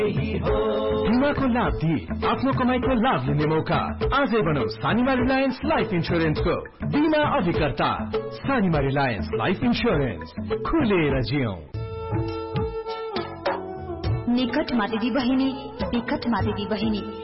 बीमाको लाभ दिए आफ्नो कमाईको लाभ लिने मौका। आजै बनाऊ सानिमा रिलायन्स लाइफ इन्स्योरेन्सको बीमा अभिकर्ता। सानिमा रिलायन्स लाइफ इन्स्योरेन्स, खुलेर जियौं। निकटमा दिदी बहिनी, विकटमा दिदी बहिनी।